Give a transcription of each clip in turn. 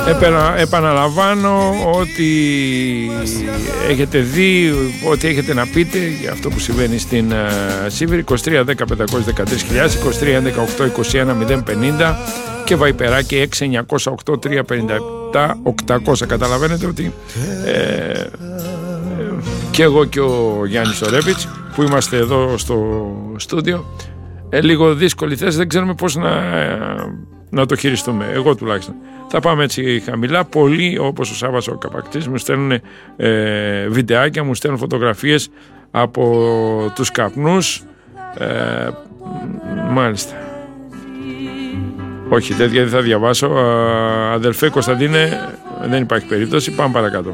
Επαναλαμβάνω ότι έχετε δει, ότι έχετε να πείτε για αυτό που συμβαίνει στην Σίβηρη. 23 10 513 000, 23 11 8 21 050 και βαϊπεράκι 6 908 357 800. Καταλαβαίνετε ότι και εγώ και ο Γιάννης Ορέβιτς που είμαστε εδώ στο στούντιο, λίγο δύσκολη θέση, δεν ξέρουμε πώς να το χειριστούμε. Εγώ τουλάχιστον θα πάμε έτσι χαμηλά. Πολλοί, όπως ο Σάββας ο Καπακτής, μου στέλνουν βιντεάκια, μου στέλνουν φωτογραφίες από τους καπνούς. Μάλιστα. Όχι, τέτοια δεν θα διαβάσω. Αδελφέ Κωνσταντίνε, δεν υπάρχει περίπτωση. Πάμε παρακάτω.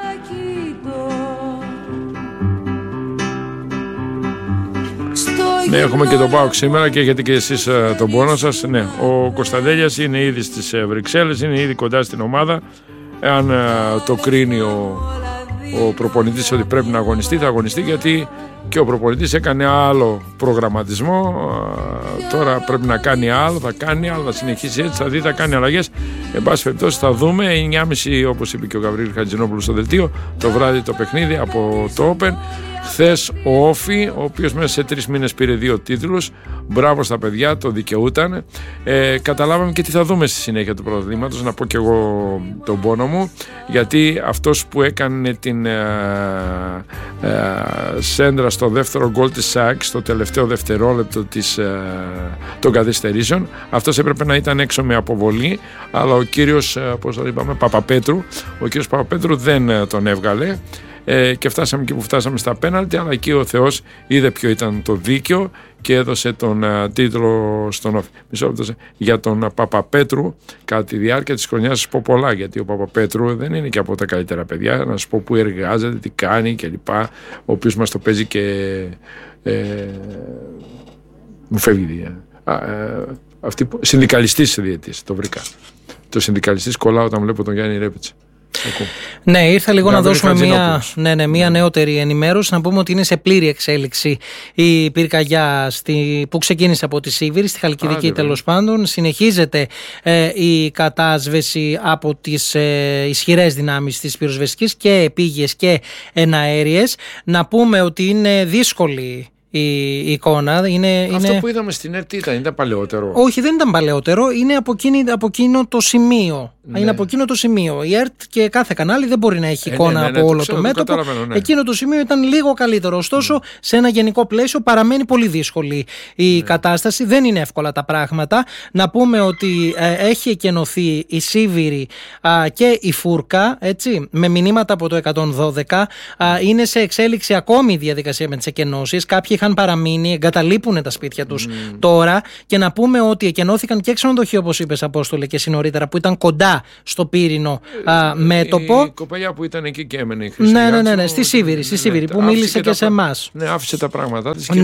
Ναι, έχουμε και τον ΠΑΟΚ σήμερα και έχετε και εσείς τον πόνο σας. Ναι, ο Κωνσταντέλιας είναι ήδη στις Βρυξέλλες, είναι ήδη κοντά στην ομάδα. Εάν το κρίνει ο προπονητής ότι πρέπει να αγωνιστεί, θα αγωνιστεί, γιατί και ο προπονητής έκανε άλλο προγραμματισμό. Τώρα πρέπει να κάνει άλλο, θα κάνει άλλο, θα συνεχίσει έτσι, θα δει, θα κάνει αλλαγές. Εν πάση περιπτώσει θα δούμε. 9.30, όπως είπε και ο Γαβρίλ Χατζηνόπουλος στο δελτίο, το βράδυ το παιχνίδι από το Open. Χθες ο Όφη, ο οποίος μέσα σε 3 μήνες πήρε 2 τίτλους. Μπράβο στα παιδιά, το δικαιούταν. Καταλάβαμε και τι θα δούμε στη συνέχεια του πρωταθλήματος. Να πω και εγώ τον πόνο μου, γιατί αυτός που έκανε την σέντρα στο δεύτερο γκολ της ΣΑΚ, στο τελευταίο δευτερόλεπτο των καθυστερήσεων, αυτός έπρεπε να ήταν έξω με αποβολή, αλλά ο κύριος, πώς το είπαμε, Παπαπέτρου, ο κύριος Παπαπέτρου δεν τον έβγαλε. Και φτάσαμε εκεί που φτάσαμε στα πέναλτι, αλλά εκεί ο Θεός είδε ποιο ήταν το δίκαιο και έδωσε τον τίτλο στον Όφη. Μισό λεπτό για τον Παπαπέτρου. Κατά τη διάρκεια της χρονιάς σας πω πολλά, γιατί ο Παπαπέτρου δεν είναι και από τα καλύτερα παιδιά. Να σας πω που εργάζεται, τι κάνει κλπ. Ο οποίος μας το παίζει και μου φεύγει συνδικαλιστής διαιτής, το βρήκα. Το συνδικαλιστής κολλάω όταν βλέπω τον Γιάννη Ρέπιτσα. Ναι, ήρθα λίγο να δώσουμε μια νεότερη ενημέρωση. Να πούμε ότι είναι σε πλήρη εξέλιξη η πυρκαγιά που ξεκίνησε από τη Σίβηρη, στη Χαλκιδική τέλος πάντων. Συνεχίζεται η κατάσβεση από τις ισχυρές δυνάμεις της πυροσβεστικής και επίγειες και εναέριες. Να πούμε ότι είναι δύσκολη η εικόνα. Αυτό που είδαμε στην ΕΡΤ ήταν παλαιότερο? Όχι, δεν ήταν παλαιότερο. Είναι από εκείνο το σημείο. Ναι. Είναι από εκείνο το σημείο. Η ΕΡΤ και κάθε κανάλι δεν μπορεί να έχει εικόνα από όλο το μέτωπο. Ναι. Εκείνο το σημείο ήταν λίγο καλύτερο. Ωστόσο, σε ένα γενικό πλαίσιο παραμένει πολύ δύσκολη η κατάσταση. Δεν είναι εύκολα τα πράγματα. Να πούμε ότι έχει εκενωθεί η Σίβηρη και η Φούρκα, έτσι, με μηνύματα από το 112. Είναι σε εξέλιξη ακόμη η διαδικασία με τις εκενώσεις. Κάποιοι είχαν παραμείνει, εγκαταλείπουν τα σπίτια τους τώρα. Και να πούμε ότι εκενώθηκαν και ξενοδοχεία, όπως είπες, Απόστολε, και εσύ νωρίτερα, που ήταν κοντά στο πύρινο μέτωπο. Η κοπελιά που ήταν εκεί και έμενε η Χριστιανή. Ναι, στη Σίβηρη, που μίλησε και σε εμάς. Ναι, άφησε τα πράγματά της και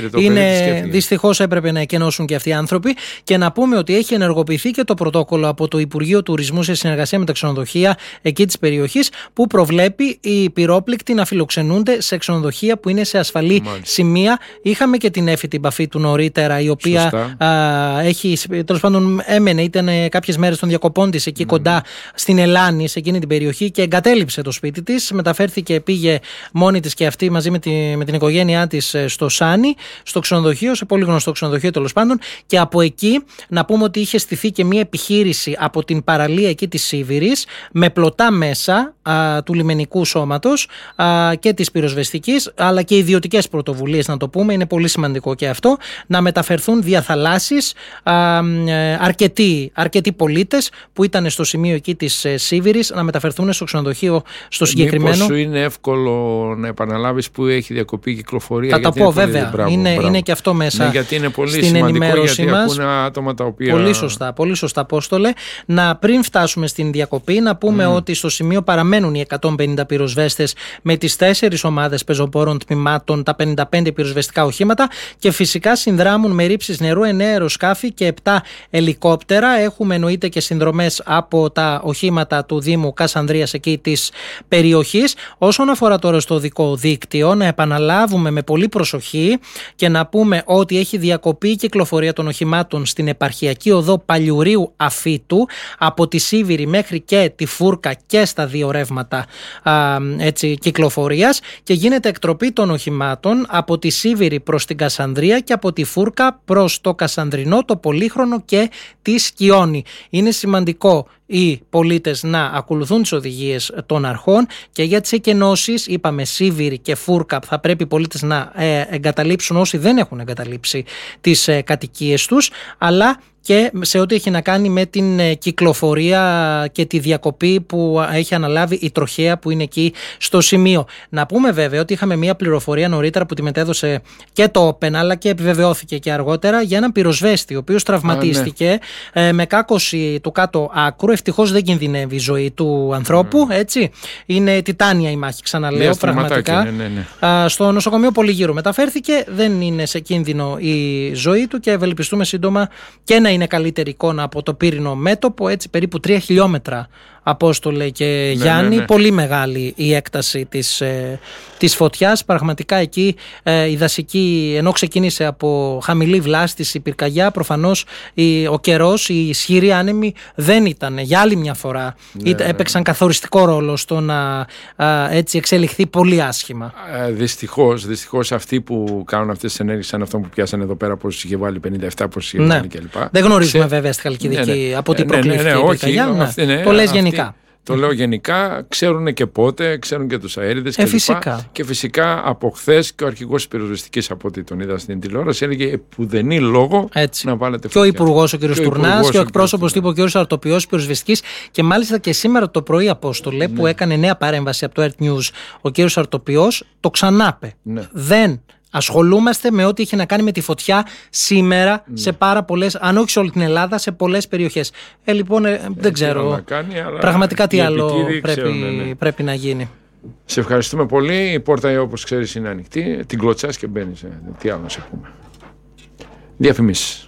δυστυχώς έπρεπε να εκενώσουν και αυτοί οι άνθρωποι. Και να πούμε ότι έχει ενεργοποιηθεί και το πρωτόκολλο από το Υπουργείο Τουρισμού σε συνεργασία με τα ξενοδοχεία εκεί της περιοχής, που προβλέπει οι πυρόπληκτοι να φιλοξενούνται σε ξενοδοχεία που είναι σε ασφαλή σημεία. Είχαμε και την Έφη την Παφή του νωρίτερα, η οποία έχει, τέλος πάντων, έμενε, ήταν κάποιες μέρες των διακοπών της εκεί κοντά στην Ελλάνη, σε εκείνη την περιοχή, και εγκατέλειψε το σπίτι της. Μεταφέρθηκε, πήγε μόνη της και αυτή μαζί με την οικογένειά της στο Σάνι, στο ξενοδοχείο, σε πολύ γνωστό ξενοδοχείο τέλος πάντων. Και από εκεί να πούμε ότι είχε στηθεί και μια επιχείρηση από την παραλία εκεί της Σίβηρης, με πλωτά μέσα του λιμενικού σώματος και της πυροσβεστικής, αλλά και ιδιωτικές πρωτοβουλίες, να το πούμε, είναι πολύ σημαντικό και αυτό, να μεταφερθούν διαθαλάσσεις αρκετοί πολίτες που ήταν στο σημείο εκεί της Σίβηρης, να μεταφερθούν στο ξενοδοχείο στο συγκεκριμένο. Μήπως σου είναι εύκολο να επαναλάβεις που έχει διακοπεί η κυκλοφορία? Θα το πω, βέβαια. Είναι και αυτό μέσα, ναι, γιατί είναι πολύ στην σημαντικό, ενημέρωση γιατί μας. Ακούνε άτομα τα οποία... Πολύ σωστά, Απόστολε. Πριν φτάσουμε στην διακοπή, να πούμε ότι στο σημείο παραμένουν οι 150 πυροσβέστες με τις 4 ομάδες πεζοπόρων τμήματων, τα 55 πυροσβεστικά οχήματα, και φυσικά συνδράμουν με ρήψεις νερού 9 αεροσκάφη και 7 ελικόπτερα. Έχουμε εννοείται και συνδρομές από τα οχήματα του Δήμου Κασανδρίας εκεί της περιοχής. Όσον αφορά τώρα στο οδικό δίκτυο, να επαναλάβουμε με πολύ προσοχή και να πούμε ότι έχει διακοπεί η κυκλοφορία των οχημάτων στην επαρχιακή οδό Παλιουρίου Αφήτου από τη Σίβηρη μέχρι και τη Φούρκα και στα δύο ρεύματα κυκλοφορίας, και γίνεται εκτροπή των οχημάτων από τη Σίβηρη προς την Κασανδρία και από τη Φούρκα προς το Κασανδρινό, το Πολύχρονο και τη Σκιώνη. Είναι σημαντικό οι πολίτες να ακολουθούν τις οδηγίες των αρχών, και για τις εκενώσεις, είπαμε Σίβηρη και Φούρκα, θα πρέπει οι πολίτες να εγκαταλείψουν όσοι δεν έχουν εγκαταλείψει τις κατοικίες τους, αλλά και σε ό,τι έχει να κάνει με την κυκλοφορία και τη διακοπή που έχει αναλάβει η τροχέα που είναι εκεί στο σημείο. Να πούμε βέβαια ότι είχαμε μια πληροφορία νωρίτερα που τη μετέδωσε και το Open, αλλά και επιβεβαιώθηκε και αργότερα, για έναν πυροσβέστη ο οποίος τραυματίστηκε με κάκωση του κάτω άκρου. Ευτυχώς δεν κινδυνεύει η ζωή του ανθρώπου, έτσι. Είναι τιτάνια η μάχη, ξαναλέω, πραγματικά. Στο νοσοκομείο Πολυγύρου μεταφέρθηκε, δεν είναι σε κίνδυνο η ζωή του και ευελπιστούμε σύντομα και να είναι καλύτερη εικόνα από το πύρινο μέτωπο, έτσι περίπου 3 χιλιόμετρα, Απόστολε και Γιάννη. Πολύ μεγάλη η έκταση της φωτιάς. Πραγματικά εκεί η δασική, ενώ ξεκίνησε από χαμηλή βλάστηση, η πυρκαγιά, προφανώς ο καιρός, οι ισχυροί άνεμοι δεν ήταν για άλλη μια φορά. Έπαιξαν καθοριστικό ρόλο στο να έτσι εξελιχθεί πολύ άσχημα. Δυστυχώς αυτοί που κάνουν αυτές τις ενέργειες, σαν αυτό που πιάσανε εδώ πέρα, πώς είχε βάλει 57, πώς είχε βάλει κλπ. Δεν γνωρίζουμε βέβαια στη Χαλκιδική από τι προκλήθηκε η πυρκαγιά. Το λες γενικά. Το λέω γενικά, ξέρουν και πότε, ξέρουν και τους αέριδες και φυσικά. Και φυσικά από χθες και ο αρχηγός της πυροσβεστικής, από ό,τι τον είδα στην τηλεόραση, έλεγε επουδενή λόγο να βάλετε φωτιά. Και ο υπουργός ο κ. Τουρνάς και ο εκπρόσωπος τύπου ο κ. Αρτοποιός πυροσβεστικής, και μάλιστα και σήμερα το πρωί, Απόστολε, που έκανε νέα παρέμβαση από το Earth News ο κ. Αρτοποιός, το ξανάπε. Δεν ασχολούμαστε με ό,τι έχει να κάνει με τη φωτιά σήμερα σε πάρα πολλές, αν όχι σε όλη την Ελλάδα, σε πολλές περιοχές. Λοιπόν, δεν ξέρω πραγματικά τι άλλο πρέπει να γίνει. Σε ευχαριστούμε πολύ. Η πόρτα, όπως ξέρεις, είναι ανοιχτή. Την κλωτσάς και μπαίνεις. Τι άλλο να σε πούμε. Διαφημίσεις.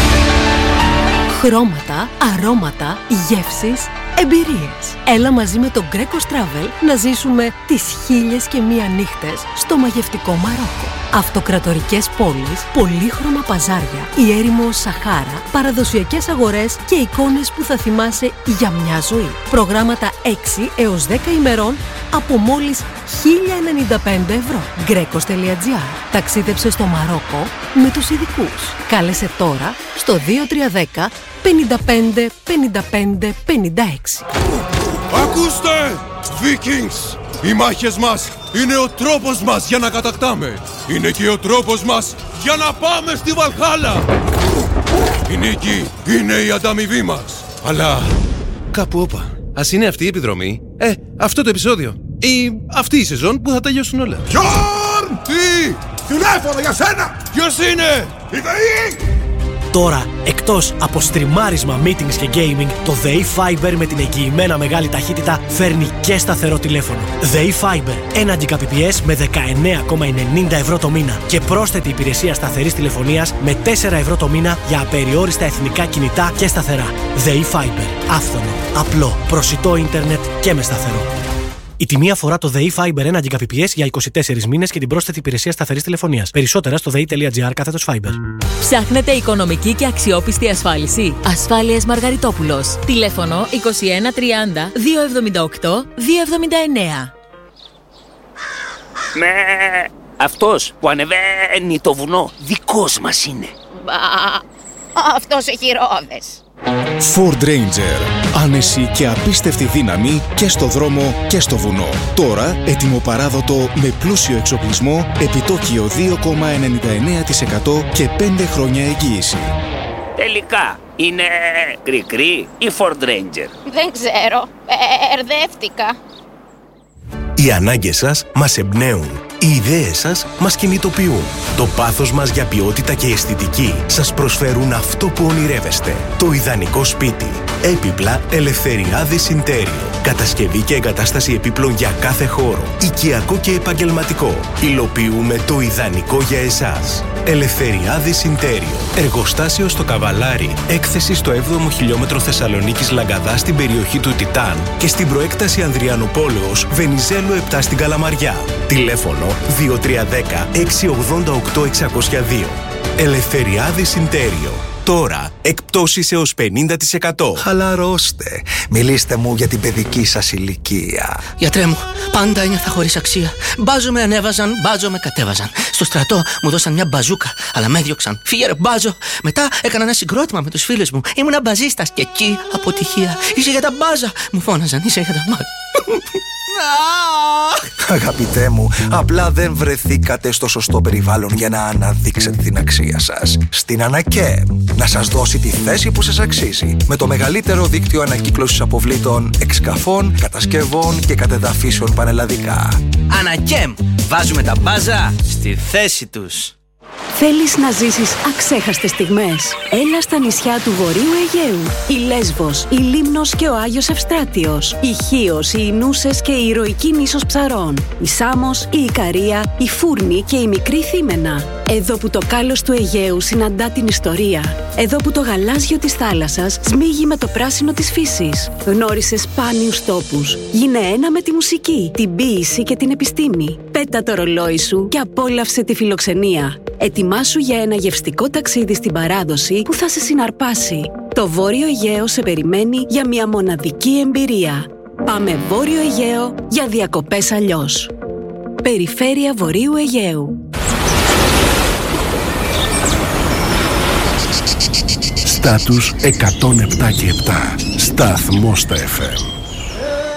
Χρώματα, αρώματα, γεύσεις, εμπειρίες. Έλα μαζί με το Greco Travel να ζήσουμε τις 1001 νύχτες στο μαγευτικό Μαρόκο. Αυτοκρατορικές πόλεις, πολύχρωμα παζάρια, η έρημο Σαχάρα, παραδοσιακές αγορές και εικόνες που θα θυμάσαι για μια ζωή. Προγράμματα 6 έως 10 ημερών από μόλις 1.095 ευρώ. Grecos.gr. Ταξίδεψε στο Μαρόκο με τους ειδικούς. Κάλεσε τώρα στο 2310 55 55 56. Ακούστε, Vikings! Οι μάχες μας είναι ο τρόπος μας για να κατακτάμε. Είναι και ο τρόπος μας για να πάμε στη Βαλχάλα. Η νίκη είναι η ανταμοιβή μας. Αλλά κάπου όπα. Ας είναι αυτή η επιδρομή, αυτό το επεισόδιο ή αυτή η σεζόν που θα τελειώσουν όλα. Γιόρν! Τι! Τηλέφωνο για σένα! Ποιος είναι? Η ΔΕΗ! Τώρα, εκτός από στριμάρισμα, meetings και gaming, το ΔΕΗ Fiber με την εγγυημένα μεγάλη ταχύτητα φέρνει και σταθερό τηλέφωνο. ΔΕΗ Fiber, 1 Gbps με 19,90 ευρώ το μήνα και πρόσθετη υπηρεσία σταθερής τηλεφωνίας με 4 ευρώ το μήνα για απεριόριστα εθνικά κινητά και σταθερά. ΔΕΗ Fiber, άφθονο, απλό, προσιτό ίντερνετ και με σταθερό. Η τιμή αφορά το ΔΕΗ Fiber 1 Gbps για 24 μήνες και την πρόσθετη υπηρεσία σταθερής τηλεφωνίας. Περισσότερα στο dei.gr/Fiber. Ψάχνετε οικονομική και αξιόπιστη ασφάλιση? Ασφάλειες Μαργαριτόπουλος. Τηλέφωνο 21 30 278 279. Με αυτός που ανεβαίνει το βουνό δικός μας είναι. Αυτός έχει ρόδες. Ford Ranger. Άνεση και απίστευτη δύναμη και στο δρόμο και στο βουνό. Τώρα ετοιμοπαράδοτο με πλούσιο εξοπλισμό, επιτόκιο 2,99% και 5 χρόνια εγγύηση. Τελικά είναι κρικρή ή Ford Ranger? Δεν ξέρω. Ερδεύτηκα. Οι ανάγκες σας μας εμπνέουν. Οι ιδέες σας μας κινητοποιούν. Το πάθος μας για ποιότητα και αισθητική σας προσφέρουν αυτό που ονειρεύεστε. Το ιδανικό σπίτι. Έπιπλα Ελευθεριάδης Ιντέριο. Κατασκευή και εγκατάσταση επίπλων για κάθε χώρο. Οικιακό και επαγγελματικό. Υλοποιούμε το ιδανικό για εσάς. Ελευθεριάδης Ιντέριο. Εργοστάσιο στο Καβαλάρι. Έκθεση στο 7ο χιλιόμετρο Θεσσαλονίκης Λαγκαδά στην περιοχή του Τιτάν και στην προέκταση Ανδριανοπόλεως Βενιζέλου 7 στην Καλαμαριά. Τηλέφωνο 2310 688 602. Ελευθεριάδης Ιντέριο. Τώρα, εκπτώσεις έως 50%. Χαλαρώστε. Μιλήστε μου για την παιδική σας ηλικία. Γιατρέ μου, πάντα ένιωθα χωρίς αξία. Μπάζο με ανέβαζαν, μπάζο με κατέβαζαν. Στο στρατό μου δώσαν μια μπαζούκα, αλλά με έδιωξαν. Φύγε ρε μπάζο. Μετά έκανα ένα συγκρότημα με τους φίλους μου. Ήμουνα μπαζίστας και εκεί αποτυχία. Είσαι για τα μπάζα. Μου φώναζαν, είσαι για τα μπάζα. Αγαπητέ μου, απλά δεν βρεθήκατε στο σωστό περιβάλλον για να αναδείξετε την αξία σας. Στην Ανακέμ, να σας δώσει τη θέση που σας αξίζει. Με το μεγαλύτερο δίκτυο ανακύκλωσης αποβλήτων, εξκαφών, κατασκευών και κατεδαφίσεων πανελλαδικά. Ανακέμ, βάζουμε τα μπάζα στη θέση τους. Θέλεις να ζήσεις αξέχαστες στιγμές? Έλα στα νησιά του Βορείου Αιγαίου. Η Λέσβος, η Λίμνος και ο Άγιος Ευστράτιος. Η Χίος, οι Ινούσες και η ηρωική νήσος Ψαρών. Η Σάμος, η Ικαρία, η Φούρνη και η Μικρή Θήμαινα. Εδώ που το κάλος του Αιγαίου συναντά την ιστορία. Εδώ που το γαλάζιο της θάλασσας σμίγει με το πράσινο της φύσης. Γνώρισες σπάνιους τόπους. Γίνε ένα με τη μουσική, την ποίηση και την επιστήμη. Πέτα το ρολόι σου και απόλαυσε τη φιλοξενία. Ετοιμάσου για ένα γευστικό ταξίδι στην παράδοση που θα σε συναρπάσει. Το Βόρειο Αιγαίο σε περιμένει για μια μοναδική εμπειρία. Πάμε Βόρειο Αιγαίο για διακοπές αλλιώς. Περιφέρεια Βορείου Αιγαίου. Στάτους 107 και 7. Σταθμός στα FM.